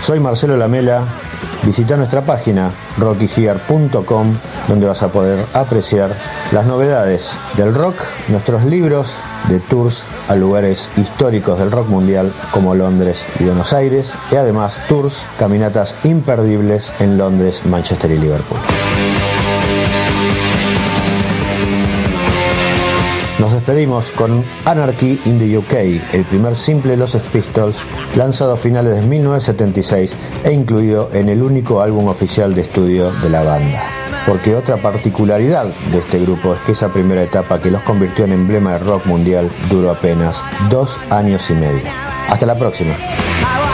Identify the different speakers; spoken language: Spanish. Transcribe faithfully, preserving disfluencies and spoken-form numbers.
Speaker 1: Soy Marcelo Lamela. Visita nuestra página rocky here punto com, donde vas a poder apreciar las novedades del rock, nuestros libros de tours a lugares históricos del rock mundial como Londres y Buenos Aires, y además tours, caminatas imperdibles en Londres, Manchester y Liverpool. Nos despedimos con Anarchy in the U K, el primer simple de los Sex Pistols, lanzado a finales de mil novecientos setenta y seis e incluido en el único álbum oficial de estudio de la banda. Porque otra particularidad de este grupo es que esa primera etapa que los convirtió en emblema de rock mundial duró apenas dos años y medio. Hasta la próxima.